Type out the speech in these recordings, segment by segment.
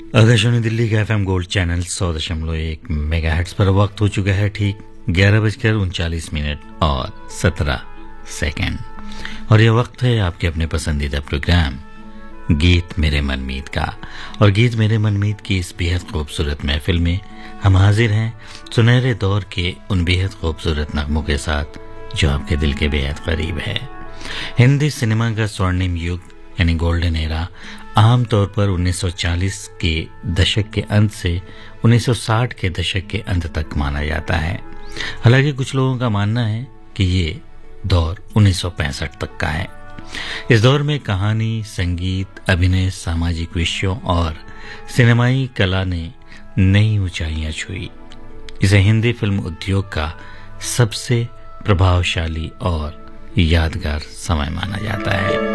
आकाशवाणी दिल्ली का FM gold channel 100.1 megahertz पर वक्त हो चुका है ठीक 11:39 और 17 सेकंड। और यह वक्त है आपके अपने पसंदीदा प्रोग्राम गीत मेरे मनमीत का। और गीत मेरे मनमीत की इस बेहद खूबसूरत महफिल में हम हाजिर हैं सुनहरे दौर के उन बेहद खूबसूरत नगमों के साथ जो आपके दिल के बेहद करीब है। हिंदी सिनेमा का स्वर्णिम युग यानी गोल्डन एरा आमतौर पर 1940 के दशक के अंत से 1960 के दशक के अंत तक माना जाता है। हालांकि कुछ लोगों का मानना है कि ये दौर 1965 तक का है। इस दौर में कहानी, संगीत, अभिनय, सामाजिक विषयों और सिनेमाई कला ने नई ऊंचाइयां छुई। इसे हिंदी फिल्म उद्योग का सबसे प्रभावशाली और यादगार समय माना जाता है।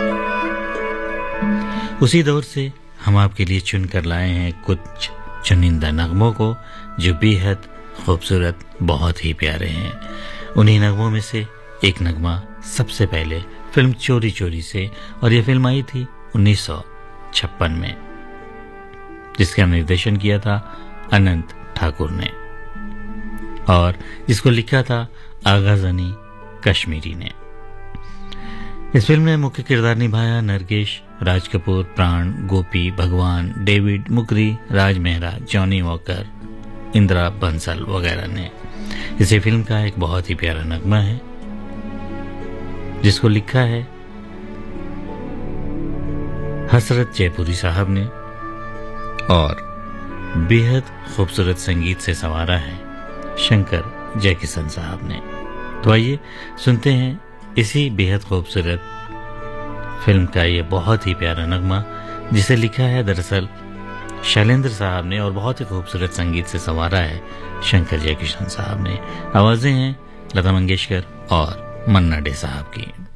उसी दौर से हम आपके लिए चुनकर लाए हैं कुछ चुनिंदा नगमों को जो बेहद खूबसूरत, बहुत ही प्यारे हैं। उन्हीं नगमों में से एक नगमा सबसे पहले फिल्म चोरी चोरी से, और यह फिल्म आई थी 1956 में, जिसका निर्देशन किया था अनंत ठाकुर ने और जिसको लिखा था आगाज़नी कश्मीरी ने। इस फिल्म में मुख्य किरदार निभाया नरगिस, राज कपूर, प्राण, गोपी, भगवान, डेविड, मुकरी, राज मेहरा, जॉनी वॉकर, इंदिरा बंसल वगैरह ने। इसी फिल्म का एक बहुत ही प्यारा नगमा है जिसको लिखा है हसरत जयपुरी साहब ने और बेहद खूबसूरत संगीत से संवारा है शंकर जयकिशन साहब ने। तो आइए सुनते हैं इसी बेहद खूबसूरत फिल्म का ये बहुत ही प्यारा नगमा जिसे लिखा है दरअसल शैलेंद्र साहब ने और बहुत ही खूबसूरत संगीत से संवारा है शंकर जयकिशन साहब ने। आवाजें हैं लता मंगेशकर और मन्ना डे साहब की।